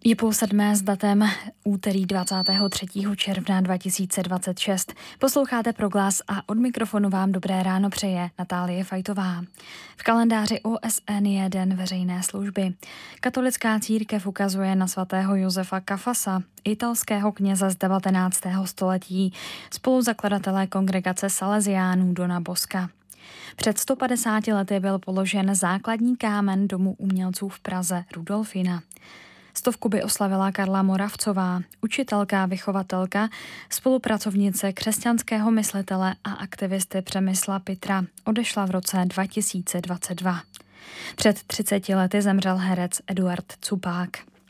Je 6:30 s datem úterý 23. června 2026. Posloucháte Proglas a od mikrofonu vám dobré ráno přeje Natálie Fajtová. V kalendáři OSN je Den veřejné služby. Katolická církev ukazuje na svatého Josefa Kafasa, italského kněze z 19. století, spoluzakladatele kongregace Salesiánů Dona Bosca. Před 150 lety byl položen základní kámen Domu umělců v Praze Rudolfina. 100 by oslavila Karla Moravcová, učitelka, vychovatelka, spolupracovnice křesťanského myslitele a aktivisty Přemysla Pitra. Odešla v roce 2022. Před 30 lety zemřel herec Eduard Cupák.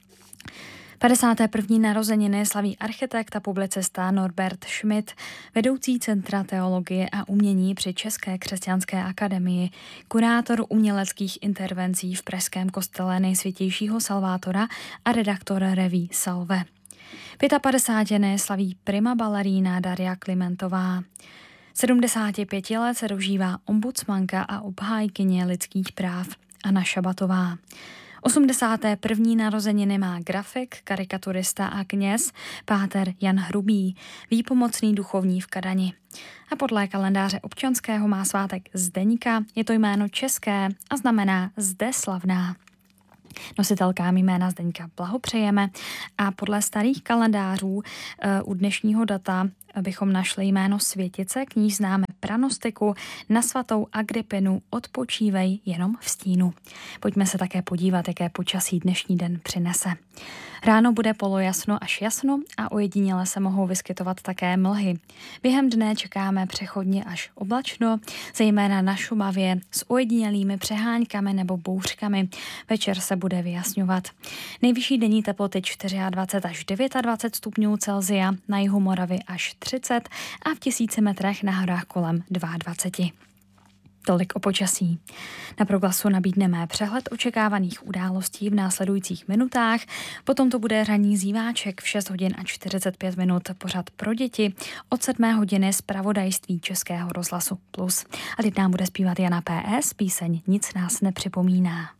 51. narozeniny slaví architekt a publicista Norbert Schmidt, vedoucí Centra teologie a umění při České křesťanské akademii, kurátor uměleckých intervencí v pražském kostele Nejsvětějšího Salvátora a redaktor reví Salve. 55. slaví prima balerína Daria Klimentová. 75 let se dožívá ombudsmanka a obhájkyně lidských práv Anna Šabatová. 81. narozeniny má grafik, karikaturista a kněz páter Jan Hrubý, výpomocný duchovní v Kadani. A podle kalendáře občanského má svátek Zdeňka, je to jméno české a znamená zde slavná. Nositelkám jména Zdeňka blahopřejeme a podle starých kalendářů u dnešního data bychom našli jméno Světice, k níž známe pranostiku na svatou Agrippinu Odpočívej jenom v stínu. Pojďme se také podívat, jaké počasí dnešní den přinese. Ráno bude polojasno až jasno a ojediněle se mohou vyskytovat také mlhy. Během dne čekáme přechodně až oblačno, zejména na Šumavě s ojedinělými přeháňkami nebo bouřkami. Večer se bude vyjasňovat. Nejvyšší denní teploty 24 až 29 stupňů Celsia, na jihu Moravy až 30 a v 1000 metrech na horách kolem 22. Tolik o počasí. Na Proglasu nabídneme přehled očekávaných událostí v následujících minutách. Potom to bude ranní zíváček v 6 hodin a 45 minut, pořad pro děti, od 7 hodiny zpravodajství Českého rozhlasu Plus. A teď nám bude zpívat Jana PS, píseň Nic nás nepřipomíná.